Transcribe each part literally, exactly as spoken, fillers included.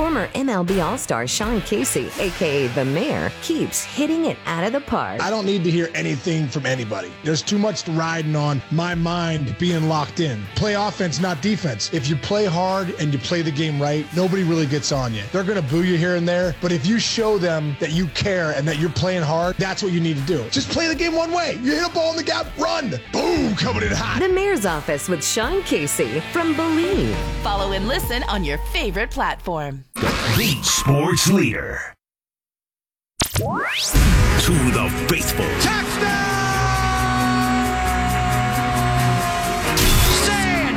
Former M L B All-Star Sean Casey, a k a. The Mayor, keeps hitting it out of the park. I don't need to hear anything from anybody. There's too much riding on my mind being locked in. Play offense, not defense. If you play hard and you play the game right, nobody really gets on you. They're going to boo you here and there, but if you show them that you care and that you're playing hard, that's what you need to do. Just play the game one way. You hit a ball in the gap, run. Boom, coming in hot. The Mayor's Office with Sean Casey from Believe. Follow and listen on your favorite platform. The sports leader. To the faithful. Touchdown! San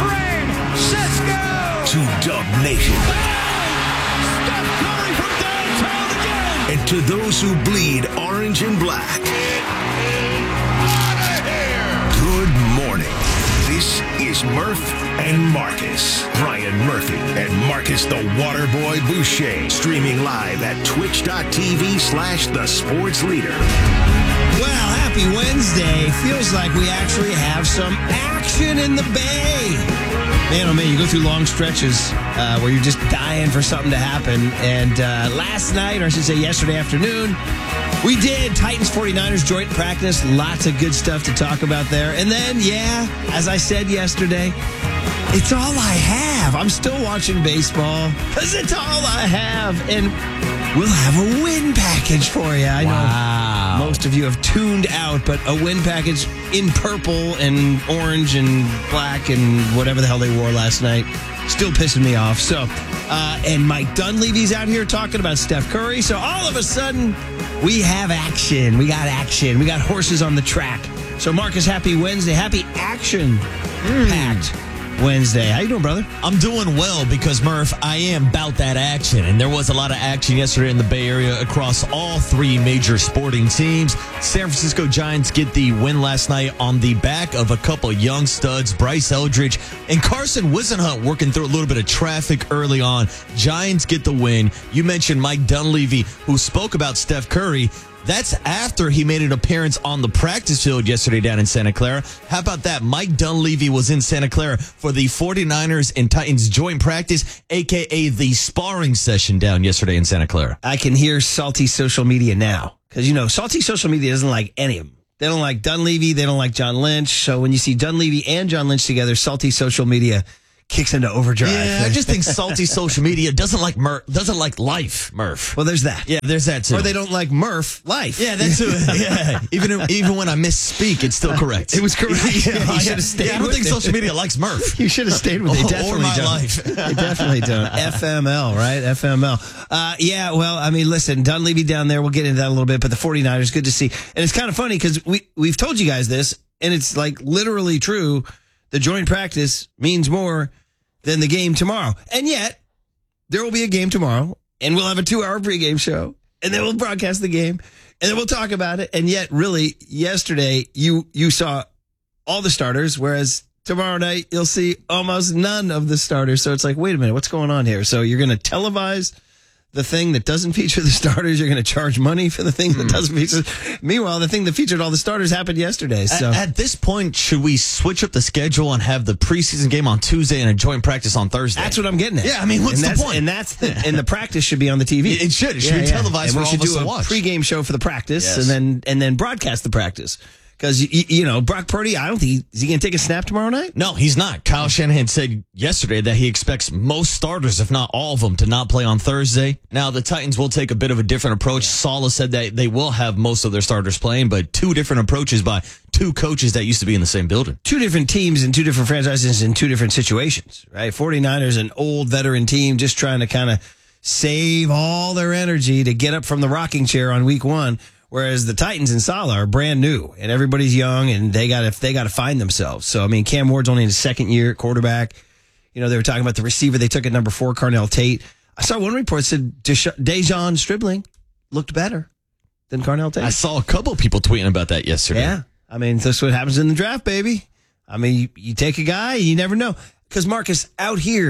Francisco! To Dub Nation. Steph Curry from downtown again! And to those who bleed orange and black. Out of here! Good morning. This is Murph and Marcus. Brian Murphy and Marcus the Waterboy Boucher. Streaming live at twitch.tv slash the sports leader. Well, happy Wednesday. Feels like we actually have some action in the bay. Man, oh man, you go through long stretches uh, where you're just dying for something to happen. And uh, last night, or I should say yesterday afternoon, we did Titans forty-niners joint practice. Lots of good stuff to talk about there. And then, yeah, as I said yesterday, it's all I have. I'm still watching baseball because it's all I have. And we'll have a win package for you. I wow. know most of you have tuned out, but a win package in purple and orange and black and whatever the hell they wore last night. Still pissing me off. So, uh, and Mike Dunleavy's out here talking about Steph Curry. So all of a sudden, we have action. We got action. We got horses on the track. So Marcus, happy Wednesday. Happy action-packed mm. Wednesday. How you doing, brother? I'm doing well because, Murph, I am about that action. And there was a lot of action yesterday in the Bay Area across all three major sporting teams. San Francisco Giants get the win last night on the back of a couple young studs, Bryce Eldridge and Carson Whisenhunt, working through a little bit of traffic early on. Giants get the win. You mentioned Mike Dunleavy, who spoke about Steph Curry. That's after he made an appearance on the practice field yesterday down in Santa Clara. How about that? Mike Dunleavy was in Santa Clara for the forty-niners and Titans joint practice, a k a the sparring session down yesterday in Santa Clara. I can hear salty social media now because, you know, salty social media doesn't like any of them. They don't like Dunleavy. They don't like John Lynch. So when you see Dunleavy and John Lynch together, salty social media kicks into overdrive. Yeah, I just think salty social media doesn't like Murph, doesn't like life, Murph. Well, there's that. Yeah, there's that too. Or they don't like Murph life. Yeah, that's too. Yeah, even even when I misspeak, it's still correct. It was correct. Yeah, you yeah, should have stayed. Yeah, I don't with think it. social media likes Murph. You should have stayed with it. They definitely or my don't. life. They definitely don't. F M L, right? F M L. Uh, yeah, well, I mean, listen, Dunleavy down there. We'll get into that a little bit, but the forty-niners, good to see. And it's kind of funny because we we've told you guys this, and it's like literally true. The joint practice means more than the game tomorrow. And yet, there will be a game tomorrow, and we'll have a two-hour pregame show, and then we'll broadcast the game, and then we'll talk about it. And yet, really, yesterday, you you saw all the starters, whereas tomorrow night, you'll see almost none of the starters. So it's like, wait a minute, what's going on here? So you're going to televise the thing that doesn't feature the starters. You're going to charge money for the thing that doesn't feature. Meanwhile, the thing that featured all the starters happened yesterday. So at, at this point, should we switch up the schedule and have the preseason game on Tuesday and a joint practice on Thursday? That's what I'm getting at. Yeah, I mean, what's and the that's, point? And that's the, and the practice should be on the T V. It should. It should yeah, be yeah. televised and for we all should of us do to a watch. pregame show for the practice, Yes. and then and then broadcast the practice. Because, you, you know, Brock Purdy, I don't think, is he going to take a snap tomorrow night? No, he's not. Kyle Shanahan said yesterday that he expects most starters, if not all of them, to not play on Thursday. Now, the Titans will take a bit of a different approach. Yeah. Saleh said that they will have most of their starters playing, but two different approaches by two coaches that used to be in the same building. Two different teams and two different franchises in two different situations, right? forty-niners, an old veteran team just trying to kind of save all their energy to get up from the rocking chair on week one. Whereas the Titans and Saleh are brand new, and everybody's young, and they got to they got to find themselves. So I mean, Cam Ward's only in his second year at quarterback. You know, they were talking about the receiver they took at number four, Carnell Tate. I saw one report that said Dejon Stribling looked better than Carnell Tate. I saw a couple people tweeting about that yesterday. Yeah, I mean, that's what happens in the draft, baby. I mean, you, you take a guy, you never know. Because Marcus, out here,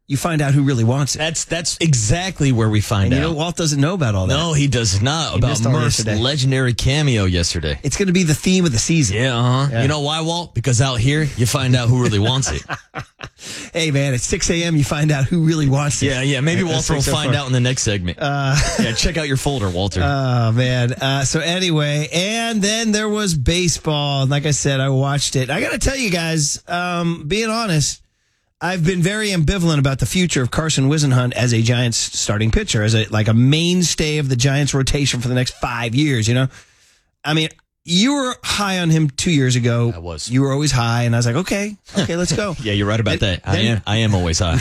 you find out who really wants it. That's that's exactly where we find and out. You know, Walt doesn't know about all that. No, he does not. He about Murph's yesterday. legendary cameo yesterday. It's going to be the theme of the season. Yeah, uh-huh. Yeah. You know why, Walt? Because out here, you find out who really wants it. Hey, man, at six a.m., you find out who really wants it. Yeah, yeah. Maybe That's Walter will so find far. out in the next segment. Uh, yeah, check out your folder, Walter. Oh, man. Uh, so anyway, and then there was baseball. Like I said, I watched it. I got to tell you guys, um, being honest, I've been very ambivalent about the future of Carson Whisenhunt as a Giants starting pitcher, as a like a mainstay of the Giants rotation for the next five years, you know? I mean, you were high on him two years ago. I was. You were always high, and I was like, okay, okay, let's go. Yeah, you're right about Then- that. I then- am, I am always high.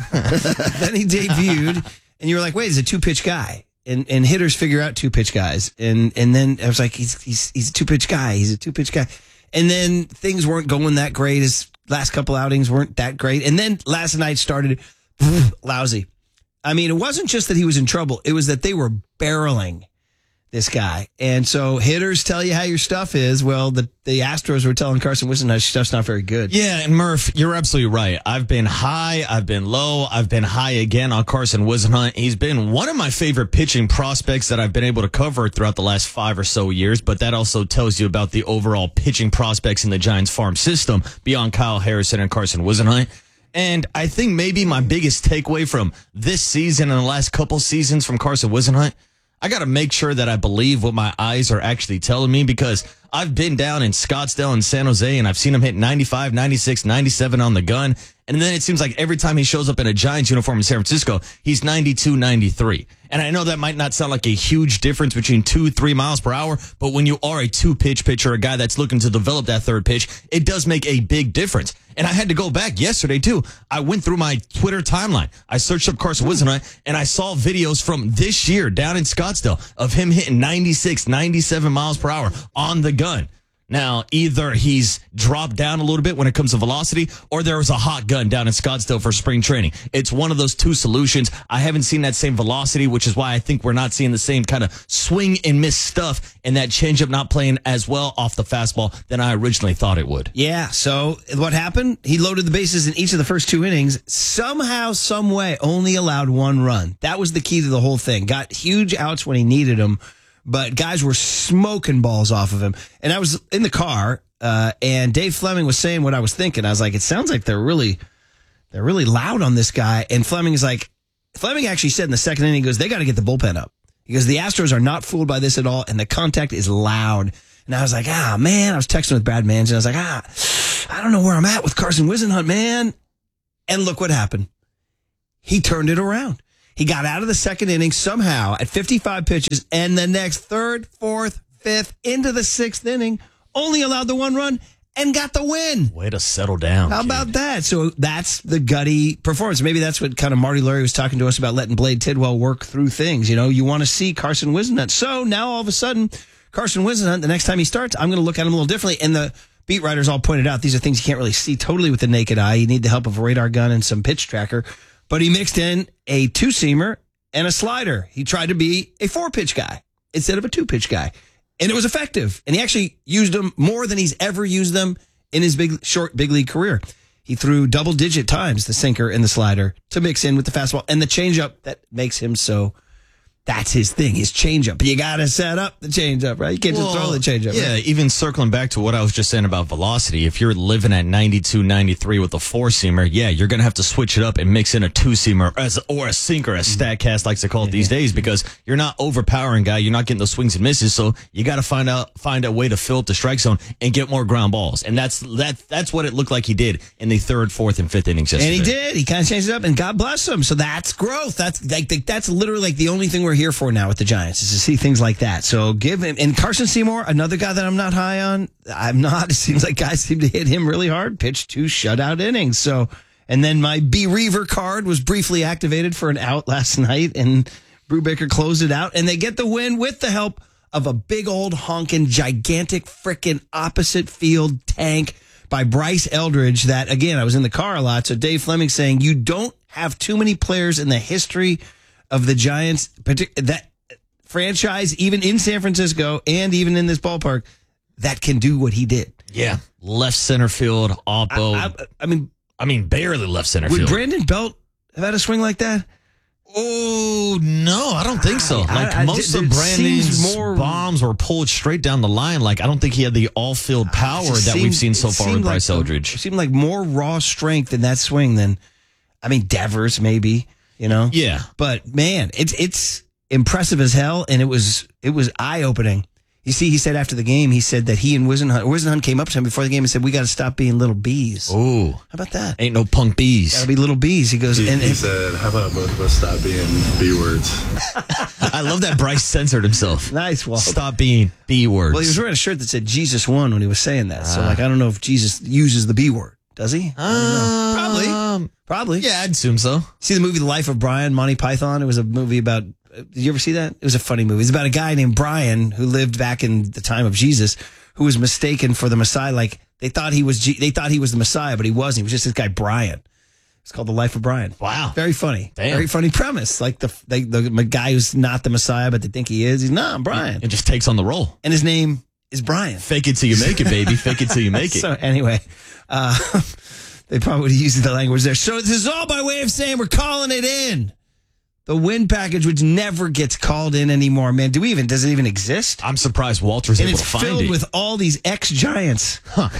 Then he debuted, and you were like, wait, he's a two-pitch guy. And and hitters figure out two-pitch guys. And and then I was like, he's he's he's a two-pitch guy. He's a two-pitch guy. And then things weren't going that great. His last couple outings weren't that great. And then last night started lousy. I mean, it wasn't just that he was in trouble. It was that they were barreling this guy. And so hitters tell you how your stuff is. Well, the, the Astros were telling Carson Whisenhunt his stuff's not very good. Yeah, and Murph, you're absolutely right. I've been high, I've been low, I've been high again on Carson Whisenhunt. He's been one of my favorite pitching prospects that I've been able to cover throughout the last five or so years, but that also tells you about the overall pitching prospects in the Giants farm system beyond Kyle Harrison and Carson Whisenhunt. And I think maybe my biggest takeaway from this season and the last couple seasons from Carson Whisenhunt, I got to make sure that I believe what my eyes are actually telling me, because I've been down in Scottsdale and San Jose and I've seen him hit ninety-five, ninety-six, ninety-seven on the gun. And then it seems like every time he shows up in a Giants uniform in San Francisco, he's ninety-two, ninety-three. And I know that might not sound like a huge difference between two, three miles per hour, but when you are a two pitch pitcher, a guy that's looking to develop that third pitch, it does make a big difference. And I had to go back yesterday too. I went through my Twitter timeline. I searched up Carson Whisenhunt and I saw videos from this year down in Scottsdale of him hitting ninety-six, ninety-seven miles per hour on the gun. Now, either he's dropped down a little bit when it comes to velocity, or there was a hot gun down in Scottsdale for spring training. It's one of those two solutions. I haven't seen that same velocity, which is why I think we're not seeing the same kind of swing and miss stuff, and that changeup not playing as well off the fastball than I originally thought it would. Yeah, so what happened? He loaded the bases in each of the first two innings. Somehow, some way, only allowed one run. That was the key to the whole thing. Got huge outs when he needed them, but guys were smoking balls off of him. And I was in the car, uh, and Dave Fleming was saying what I was thinking. I was like, it sounds like they're really, they're really loud on this guy. And Fleming is like, Fleming actually said in the second inning, he goes, they got to get the bullpen up, because the Astros are not fooled by this at all, and the contact is loud. And I was like, ah, man, I was texting with Brad Mansion. I was like, ah, I don't know where I'm at with Carson Whisenhunt, man. And look what happened. He turned it around. He got out of the second inning somehow at fifty-five pitches, and the next third, fourth, fifth, into the sixth inning, only allowed the one run and got the win. Way to settle down. How kid. about that? So that's the gutty performance. Maybe that's what kind of Marty Lurie was talking to us about, letting Blade Tidwell work through things. You know, you want to see Carson Whisenhunt. So now all of a sudden, Carson Whisenhunt, the next time he starts, I'm going to look at him a little differently. And the beat writers all pointed out, these are things you can't really see totally with the naked eye. You need the help of a radar gun and some pitch tracker. But he mixed in a two-seamer and a slider. He tried to be a four-pitch guy instead of a two-pitch guy. And it was effective. And he actually used them more than he's ever used them in his big, short, big league career. He threw double-digit times the sinker and the slider to mix in with the fastball and the changeup that makes him so. That's his thing, his changeup. You got to set up the changeup, right? You can't just Well, throw the changeup. Yeah, right? even circling back to what I was just saying about velocity, if you're living at ninety-two, ninety-three with a four-seamer, yeah, you're going to have to switch it up and mix in a two-seamer as, or a sinker, as StatCast likes to call it these days, because you're not overpowering guy. You're not getting those swings and misses, so you got to find out find a way to fill up the strike zone and get more ground balls. And that's that. That's what it looked like he did in the third, fourth, and fifth innings yesterday. And he did. He kind of changed it up, and God bless him. So that's growth. That's like that's literally like the only thing we're here for now with the Giants, is to see things like that. So give him, and Carson Seymour, another guy that I'm not high on. I'm not. It seems like guys seem to hit him really hard. Pitched two shutout innings. So, and then my B. Reaver card was briefly activated for an out last night, and Brubaker closed it out, and they get the win with the help of a big old honking, gigantic, frickin' opposite field tank by Bryce Eldridge. That, again, I was in the car a lot. So Dave Fleming saying you don't have too many players in the history of the Giants that franchise, even in San Francisco and even in this ballpark, that can do what he did. Yeah, left center field, oppo. I, I, I mean, I mean, barely left center would field. Brandon Belt have had a swing like that? Oh, no, I don't think so. I- Like, I- most it- of it seems Brandon's more- bombs were pulled straight down the line. Like, I don't think he had the all-field power It just that we've seemed- seen so it far seemed with Bryce like the- Eldridge. It seemed like more raw strength in that swing than, I mean, Devers maybe, you know? Yeah. But man, it's it's impressive as hell, and it was it was eye opening. You see, he said after the game, he said that he and Wisenhunt, Wisenhunt came up to him before the game and said, "We got to stop being little bees." Ooh. How about that? Ain't no punk bees. Got to be little bees. He goes, He, and, he and said, how about both of us stop being B words? I love that Bryce censored himself. nice, Walt. Stop being B words. Well, he was wearing a shirt that said Jesus won when he was saying that. So, like, I don't know if Jesus uses the B word. Does he? I don't know. Probably. Um, Probably. yeah, I'd assume so. See the movie The Life of Brian, Monty Python? It was a movie about, did you ever see that? It was a funny movie. It's about a guy named Brian who lived back in the time of Jesus, who was mistaken for the Messiah. Like, they thought he was, G- they thought he was the Messiah, but he wasn't. He was just this guy, Brian. It's called The Life of Brian. Wow. Very funny. Damn. Very funny premise. Like the, they, the guy who's not the Messiah, but they think he is. He's not, I'm Brian. It just takes on the role. And his name is Brian. Fake it till you make it, baby. Fake it till you make it. So anyway, uh, they probably would have used the language there. So this is all by way of saying we're calling it in. The win package, which never gets called in anymore, man. Do we even, does it even exist? I'm surprised Walter's And able it's to find filled it. with all these ex-Giants.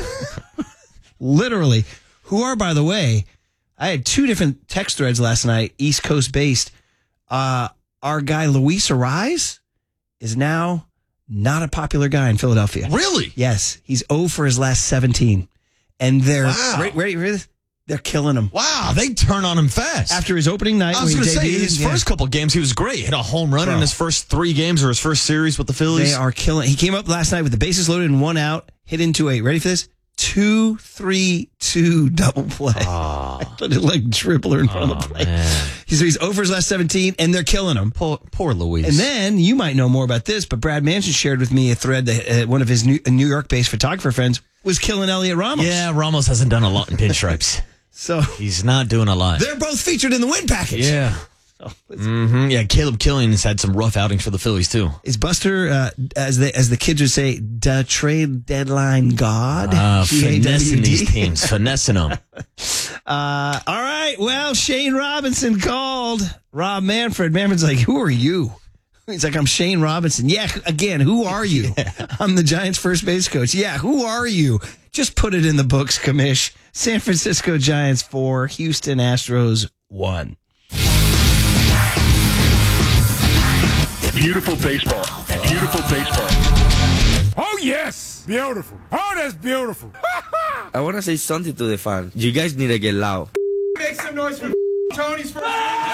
Literally. Who are, by the way, I had two different text threads last night, East Coast based. Uh, our guy, Luis Arise, is now not a popular guy in Philadelphia. Really? Yes. He's zero for his last seventeen. And they're, Wow. ready, ready for this? They're killing him. Wow, they turn on him fast. After his opening night, I was when going he to say, debuted, his yeah. first couple games, he was great. Hit a home run Bro. in his first three games or his first series with the Phillies. They are killing. He came up last night with the bases loaded and one out, hit into a, ready for this? Two, three, two double play. Oh, I put it like dribbler in front of the plate. man. He's, he's over his last seventeen, and they're killing him. Poor, poor Luis. And then you might know more about this, but Brad Manson shared with me a thread that uh, one of his New, New York-based photographer friends was killing Elliot Ramos. yeah, Ramos hasn't done a lot in pinstripes. So He's not doing a lot. they're both featured in the win package. Yeah. So, hmm Yeah, Caleb Killian's had some rough outings for the Phillies, too. is Buster, uh, as the as the kids would say, the trade deadline god? Uh, G A W D? finessing these teams, finessing them. Uh, all right. Well, Shane Robinson called Rob Manfred. Manfred's like, who are you? He's like, I'm Shane Robinson. Yeah, again, who are you? I'm the Giants' first base coach. Yeah, who are you? Just put it in the books, Commish. San Francisco Giants four, Houston Astros one. Beautiful baseball. Beautiful baseball. Oh, yes. Beautiful. Oh, that's beautiful. I want to say something to the fans. You guys need to get loud. Make some noise for Tony's first.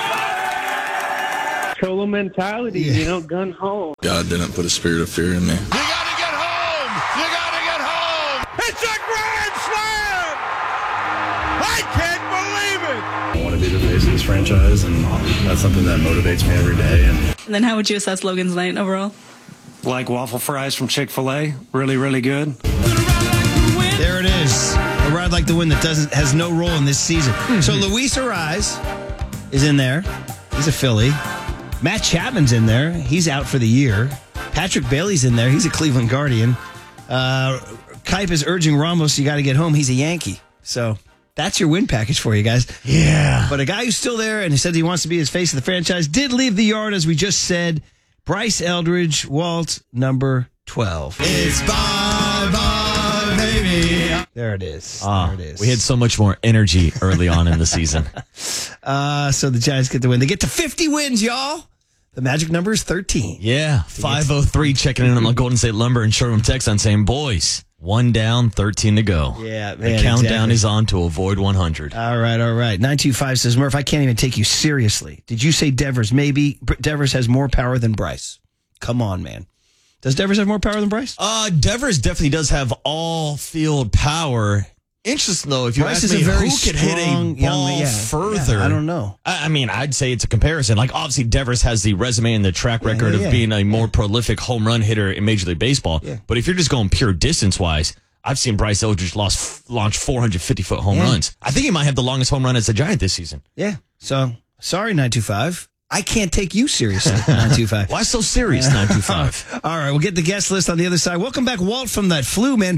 Cholo mentality, you know, gun home. God didn't put a spirit of fear in me. You got to get home. You got to get home. It's a grand slam. I can't believe it. I want to be the face of this franchise, and that's something that motivates me every day. And And then how would you assess Logan's night overall? Like waffle fries from Chick-fil-A. Really, really good. There it is. A ride like the wind that doesn't has no role in this season. So Luis Arise is in there. He's a Philly. Matt Chapman's in there. He's out for the year. Patrick Bailey's in there. He's a Cleveland Guardian. Uh, Kipe is urging Ramos, you got to get home. He's a Yankee. So that's your win package for you guys. Yeah. But a guy who's still there and he said he wants to be his face of the franchise did leave the yard, as we just said. Bryce Eldridge, Walt, number twelve. It's bye-bye, baby. There it is. Ah, there it is. we had so much more energy early on in the season. Uh, so the Giants get the win. They get to fifty wins, y'all. The magic number is thirteen. Yeah, five oh three checking in on the Golden State Lumber and Showroom text on saying, boys, one down, thirteen to go. Yeah, The man, countdown exactly. is on to avoid one hundred. All right, all right. nine two five says, Murph, I can't even take you seriously. Did you say Devers? Maybe Br- Devers has more power than Bryce. Come on, man. Does Devers have more power than Bryce? Uh, Devers definitely does have all field power. Interesting, though, if you Bryce ask is me a very who could hit a strong ball young- yeah, further. yeah, I don't know. I, I mean, I'd say it's a comparison. Like, obviously, Devers has the resume and the track record yeah, yeah. of being a more prolific home run hitter in Major League Baseball. Yeah. But if you're just going pure distance-wise, I've seen Bryce Eldridge lost, launch four hundred fifty-foot home Yeah. runs. I think he might have the longest home run as a Giant this season. Yeah. So, sorry, nine two five. I can't take you seriously, nine two five. Why so serious, nine two five? All right, we'll get the guest list on the other side. Welcome back, Walt, from that flu, man.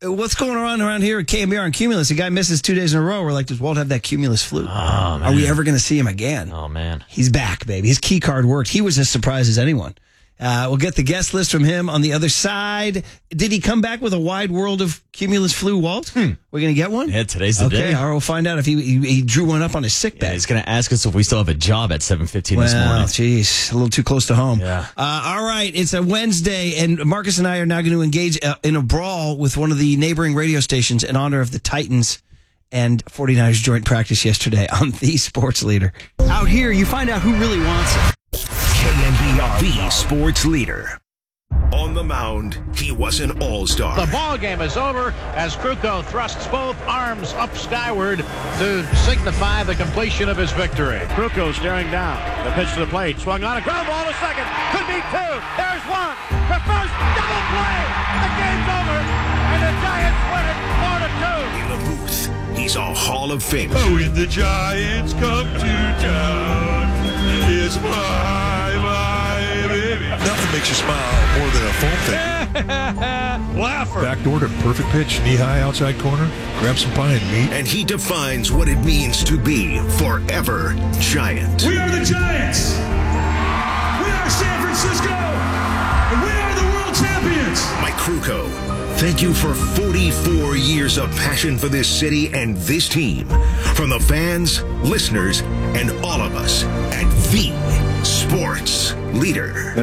what's going on around here at K M B R and Cumulus? A guy misses two days in a row. We're like, does Walt have that Cumulus flu? Oh, man. Are we ever going to see him again? Oh, man. He's back, baby. His key card worked. He was as surprised as anyone. Uh, we'll get the guest list from him on the other side. Did he come back with a wide world of Cumulus flu, Walt? Hmm. We're going to get one? Yeah, today's the okay, day. Okay, we'll find out if he, he he drew one up on his sick bed. Yeah, he's going to ask us if we still have a job at seven fifteen well, this morning. Jeez, a little too close to home. Yeah. Uh, all right, it's a Wednesday, and Marcus and I are now going to engage uh, in a brawl with one of the neighboring radio stations in honor of the Titans and forty-niners joint practice yesterday on the Sports Leader. Out here, you find out who really wants it. K M B R, the Sports Leader. On the mound, he was an all-star. The ball game is over as Krukow thrusts both arms up skyward to signify the completion of his victory. Krukow staring down. The pitch to the plate. Swung on a ground ball to second. Could be two. There's one. The first double play. The game's over. And the Giants win it four to two. In the booth, he's a Hall of Famer. Oh, when the Giants come to town, it's my, my baby. Nothing makes you smile more than a foam thing. Laugher. Backdoor to perfect pitch, knee high outside corner. Grab some pie and meat. And he defines what it means to be forever Giant. We are the Giants. We are San Francisco. And we are the world champions. Mike Krukow, thank you for forty-four years of passion for this city and this team. From the fans, listeners, and all of us at the Sports Leader.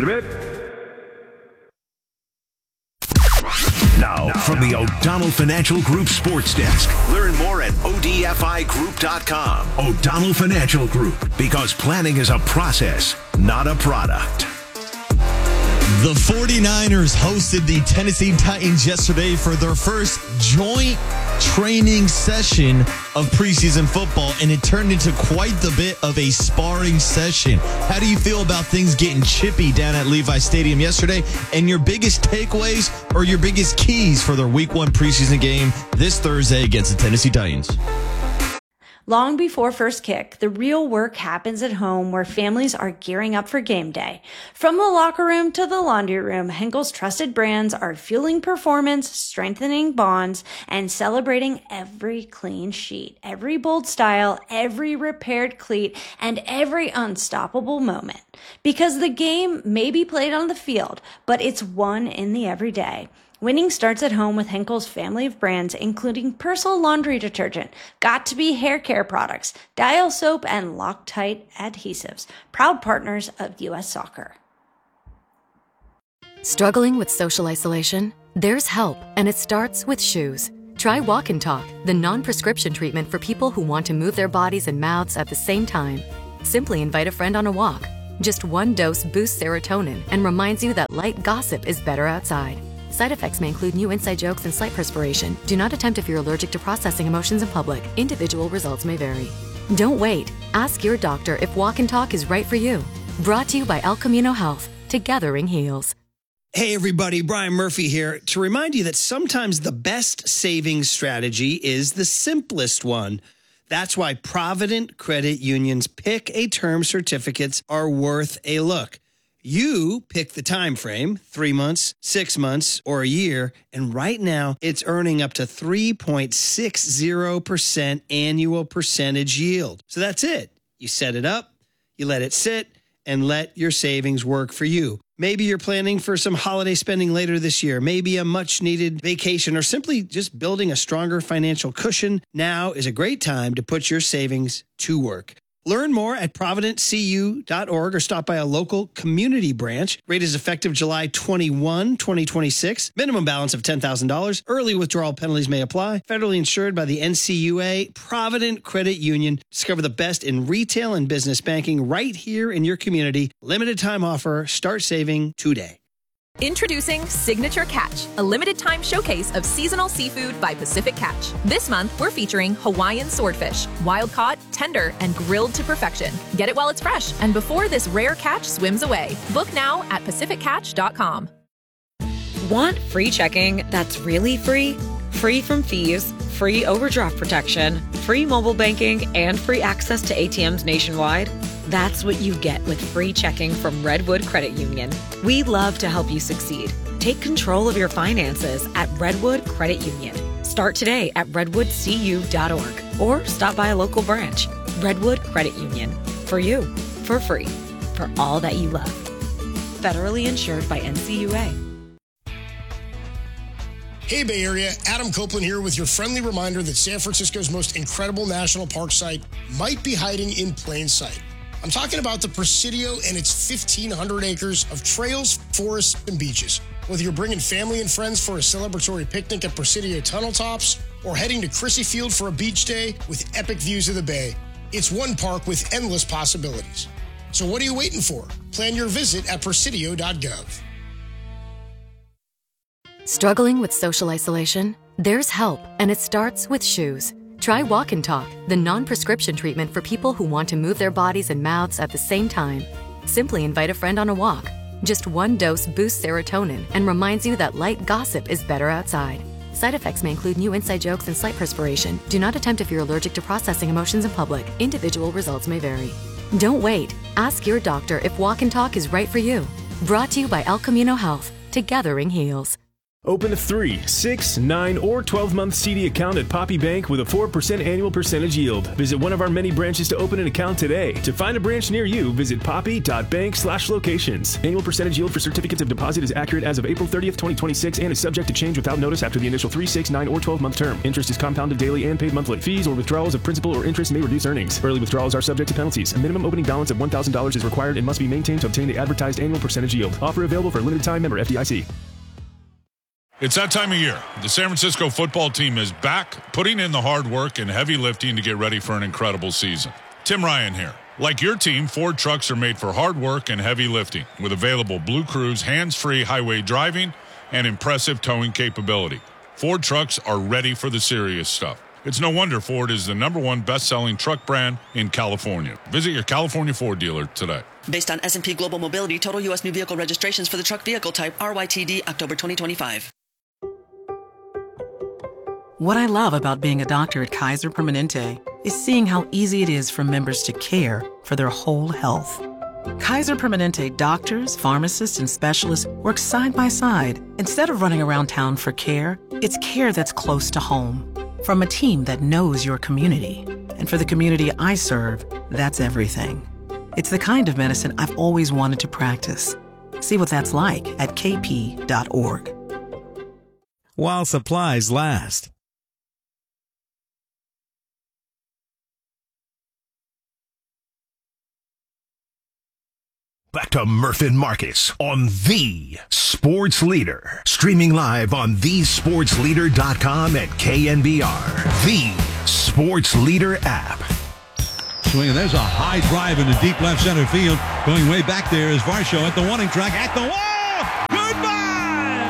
Now, from the O'Donnell Financial Group Sports Desk. Learn more at O D F I group dot com. O'Donnell Financial Group, because planning is a process, not a product. The forty-niners hosted the Tennessee Titans yesterday for their first joint training session of preseason football, and it turned into quite the bit of a sparring session. How do you feel about things getting chippy down at Levi Stadium yesterday, and your biggest takeaways or your biggest keys for their week one preseason game this Thursday against the Tennessee Titans? Long before first kick, the real work happens at home where families are gearing up for game day. From the locker room to the laundry room, Henkel's trusted brands are fueling performance, strengthening bonds, and celebrating every clean sheet, every bold style, every repaired cleat, and every unstoppable moment. Because the game may be played on the field, but it's won in the everyday. Winning starts at home with Henkel's family of brands, including Persil laundry detergent, Got2b hair care products, Dial soap, and Loctite adhesives, proud partners of U S Soccer. Struggling with social isolation? There's help, and it starts with shoes. Try Walk and Talk, the non-prescription treatment for people who want to move their bodies and mouths at the same time. Simply invite a friend on a walk. Just one dose boosts serotonin and reminds you that light gossip is better outside. Side effects may include new inside jokes and slight perspiration. Do not attempt if you're allergic to processing emotions in public. Individual results may vary. Don't wait. Ask your doctor if Walk and Talk is right for you. Brought to you by El Camino Health. Togethering heals. Hey everybody, Brian Murphy here to remind you that sometimes the best savings strategy is the simplest one. That's why Provident Credit Union's Pick a Term certificates are worth a look. You pick the time frame, three months, six months, or a year, and right now it's earning up to three point six zero percent annual percentage yield. So that's it. You set it up, you let it sit, and let your savings work for you. Maybe you're planning for some holiday spending later this year, maybe a much-needed vacation, or simply just building a stronger financial cushion. Now is a great time to put your savings to work. Learn more at provident c u dot org or stop by a local community branch. Rate is effective July twenty-first, twenty twenty-six. Minimum balance of ten thousand dollars. Early withdrawal penalties may apply. Federally insured by the N C U A. Provident Credit Union. Discover the best in retail and business banking right here in your community. Limited time offer. Start saving today. Introducing Signature Catch, a limited time showcase of seasonal seafood by Pacific Catch. This month, we're featuring Hawaiian swordfish, wild caught, tender, and grilled to perfection. Get it while it's fresh and before this rare catch swims away. Book now at pacific catch dot com. Want free checking that's really free? Free from fees, free overdraft protection, free mobile banking, and free access to A T Ms nationwide? That's what you get with free checking from Redwood Credit Union. We love to help you succeed. Take control of your finances at Redwood Credit Union. Start today at redwood c u dot org or stop by a local branch. Redwood Credit Union. For you, for free, for all that you love. Federally insured by N C U A. Hey Bay Area, Adam Copeland here with your friendly reminder that San Francisco's most incredible national park site might be hiding in plain sight. I'm talking about the Presidio and its fifteen hundred acres of trails, forests, and beaches. Whether you're bringing family and friends for a celebratory picnic at Presidio tunnel tops or heading to Crissy Field for a beach day with epic views of the bay, it's one park with endless possibilities. So what are you waiting for? Plan your visit at presidio dot gov. Struggling with social isolation? There's help, and it starts with shoes. Try Walk and Talk, the non-prescription treatment for people who want to move their bodies and mouths at the same time. Simply invite a friend on a walk. Just one dose boosts serotonin and reminds you that light gossip is better outside. Side effects may include new inside jokes and slight perspiration. Do not attempt if you're allergic to processing emotions in public. Individual results may vary. Don't wait. Ask your doctor if Walk and Talk is right for you. Brought to you by El Camino Health. Together-ing heals. Open a three, six, nine, or twelve-month C D account at Poppy Bank with a four percent annual percentage yield. Visit one of our many branches to open an account today. To find a branch near you, visit poppy.bank slash locations. Annual percentage yield for certificates of deposit is accurate as of April thirtieth, twenty twenty-six and is subject to change without notice after the initial three, six, nine, or twelve-month term. Interest is compounded daily and paid monthly. Fees or withdrawals of principal or interest may reduce earnings. Early withdrawals are subject to penalties. A minimum opening balance of one thousand dollars is required and must be maintained to obtain the advertised annual percentage yield. Offer available for a limited time. Member F D I C. It's that time of year. The San Francisco football team is back, putting in the hard work and heavy lifting to get ready for an incredible season. Tim Ryan here. Like your team, Ford trucks are made for hard work and heavy lifting with available Blue Cruise hands-free highway driving and impressive towing capability. Ford trucks are ready for the serious stuff. It's no wonder Ford is the number one best-selling truck brand in California. Visit your California Ford dealer today. Based on S and P Global Mobility, total U S new vehicle registrations for the truck vehicle type R Y T D October twenty twenty-five. What I love about being a doctor at Kaiser Permanente is seeing how easy it is for members to care for their whole health. Kaiser Permanente doctors, pharmacists, and specialists work side by side. Instead of running around town for care, it's care that's close to home. From a team that knows your community. And for the community I serve, that's everything. It's the kind of medicine I've always wanted to practice. See what that's like at k p dot org. While supplies last. Back to Murph and Marcus on The Sports Leader. Streaming live on the sports leader dot com and K N B R. The Sports Leader app. Swing, and there's a high drive into deep left center field. Going way back there is Varsho at the warning track. At the wall! Goodbye!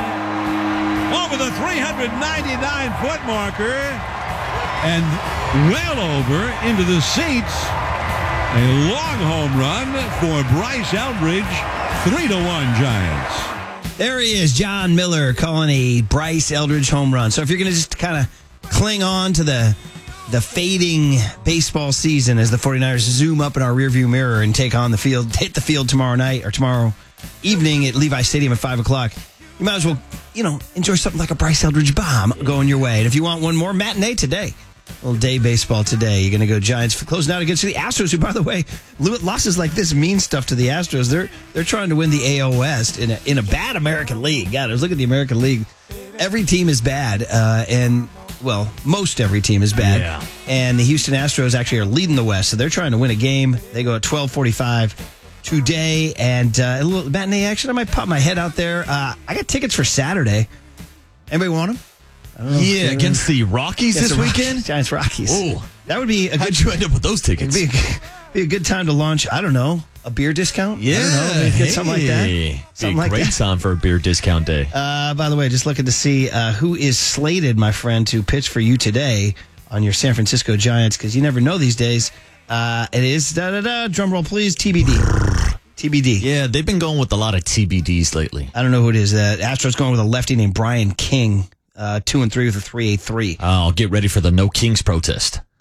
Over the three hundred ninety-nine foot marker. And well over into the seats. A long home run for Bryce Eldridge, three to one Giants. There he is, John Miller calling a Bryce Eldridge home run. So if you're going to just kind of cling on to the the fading baseball season as the 49ers zoom up in our rearview mirror and take on the field, hit the field tomorrow night or tomorrow evening at Levi Stadium at five o'clock, you might as well, you know, enjoy something like a Bryce Eldridge bomb going your way. And if you want one more, matinee today. A little day baseball today. You're going to go Giants for closing out against the Astros, who, by the way, losses like this mean stuff to the Astros. They're they're trying to win the A L West in a, in a bad American League. God, I was looking at the American League. Every team is bad, uh, and, well, most every team is bad. Yeah. And the Houston Astros actually are leading the West, so they're trying to win a game. They go at twelve forty-five today, and uh, a little matinee action. I might pop my head out there. Uh, I got tickets for Saturday. Anybody want them? Yeah, against the Rockies Against this the Rockies, weekend? Giants Rockies. Oh, that would be a good. How'd you end up with those tickets? It'd be a, be a good time to launch, I don't know, a beer discount? Yeah. I don't know, maybe get something like that. Be Something a like great that. time for a beer discount day. Uh, by the way, just looking to see uh, who is slated, my friend, to pitch for you today on your San Francisco Giants, because you never know these days. Uh, it is, da-da-da, drum roll please, T B D. T B D. Yeah, they've been going with a lot of T B Ds lately. I don't know who it is. Uh, Astros going with a lefty named Brian King. Uh, two and three with a three eight three. Oh, get ready for the No Kings protest.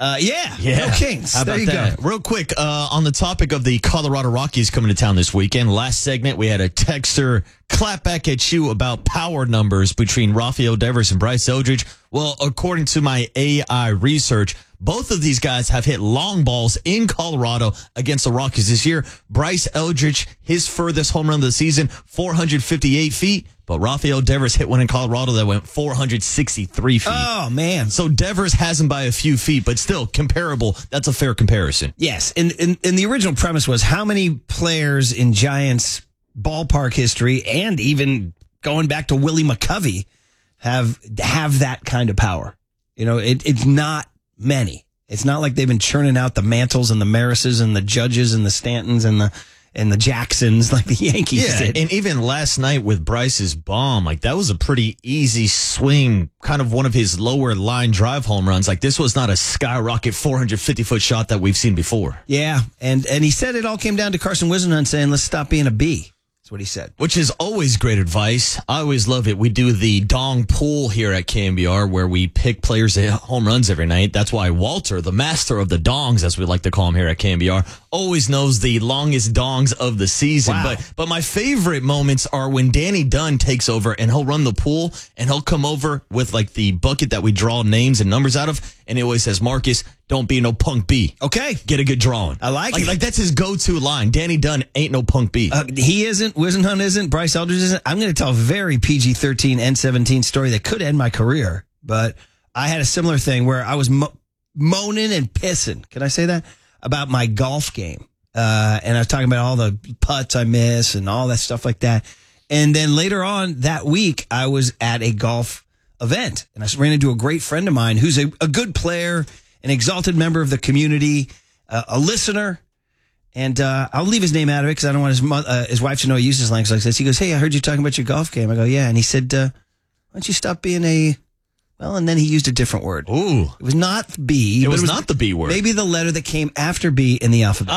Uh, yeah. Yeah. Go Kings. How about there you that? go. Real quick, uh, on the topic of the Colorado Rockies coming to town this weekend, last segment we had a texter clap back at you about power numbers between Rafael Devers and Bryce Eldridge. Well, according to my A I research, both of these guys have hit long balls in Colorado against the Rockies this year. Bryce Eldridge, his furthest home run of the season, four hundred fifty-eight feet. But Rafael Devers hit one in Colorado that went four hundred sixty-three feet. Oh, man. So Devers has him by a few feet, but still comparable. That's a fair comparison. Yes. And, and, and the original premise was how many players in Giants ballpark history and even going back to Willie McCovey have have that kind of power. You know, it, it's not many. It's not like they've been churning out the Mantles and the Marises and the Judges and the Stantons and the and the Jacksons like the Yankees Yeah, did. and even last night with Bryce's bomb, like that was a pretty easy swing, kind of one of his lower line drive home runs. Like this was not a skyrocket four hundred fifty foot shot that we've seen before. Yeah, and and he said it all came down to Carson Wisenhunt saying, let's stop being a B. That's what he said. Which is always great advice. I always love it. We do the dong pool here at K M B R where we pick players that hit home runs every night. That's why Walter, the master of the dongs, as we like to call him here at K M B R, always knows the longest dongs of the season. Wow. But but my favorite moments are when Danny Dunn takes over and he'll run the pool and he'll come over with like the bucket that we draw names and numbers out of. And he always says, Marcus, don't be no punk B. Okay. Get a good drawing. I like, like it. Like that's his go-to line. Danny Dunn ain't no punk B. Uh, he isn't. Wisenhunt isn't. Bryce Eldridge isn't. I'm going to tell a very P G thirteen, N seventeen story that could end my career. But I had a similar thing where I was mo- moaning and pissing. Can I say that? About my golf game. Uh, and I was talking about all the putts I miss and all that stuff like that. And then later on that week, I was at a golf event. And I ran into a great friend of mine who's a, a good player, an exalted member of the community, uh, a listener. And uh, I'll leave his name out of it because I don't want his mo- uh, his wife to know I use his language like this. He goes, hey, I heard you talking about your golf game. I go, yeah. And he said, uh, why don't you stop being a... Well, and then he used a different word. Ooh. It was not B. It was, it was not the B word. Maybe the letter that came after B in the alphabet.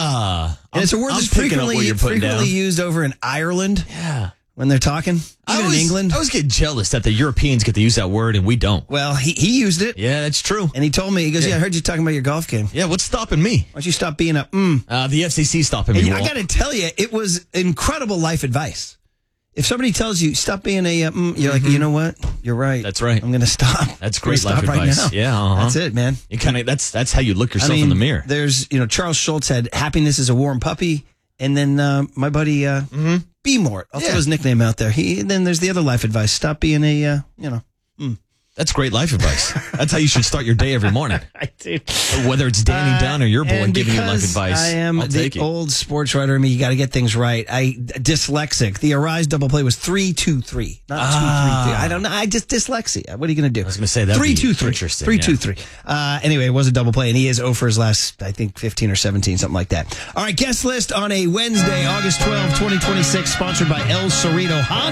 Ah. And it's a word I'm that's picking up frequently, what you're putting frequently down. used over in Ireland. Yeah. When they're talking. I Even always, in England. I always get jealous that the Europeans get to use that word and we don't. Well, he, he used it. Yeah, that's true. And he told me, he goes, yeah, Yeah. I heard you talking about your golf game. Yeah, what's stopping me? Why don't you stop being a mm? Uh, the F C C stopping me. And I Walt. got to tell you, it was incredible life advice. If somebody tells you, stop being a, uh, mm, you're like, you know what? You're right. That's right. I'm going to stop. That's I'm gonna great life stop right advice. now. Yeah, uh-huh. That's it, man. You kind of that's that's how you look yourself I mean, in the mirror. There's, you know, Charles Schultz had happiness is a warm puppy. And then uh, my buddy uh, Mm-hmm. B Mort, I'll Yeah. throw his nickname out there. He. And then there's the other life advice. Stop being a, uh, you know. Mm. That's great life advice. That's how you should start your day every morning. I do. Whether it's Danny Uh, Dunn or your boy and giving you life because advice. I am I'll the take it. old sports writer in me. You got to get things right. I dyslexic. The Arise double play was three two three, not Ah. two three three. I don't know. I just dyslexia. What are you going to do? I was going to say that three two three. interesting. Three yeah. two three. Uh, anyway, it was a double play, and he is zero for his last, I think, fifteen or seventeen, something like that. All right, guest list on a Wednesday, August twelfth, twenty twenty-six, sponsored by El Cerrito Honda.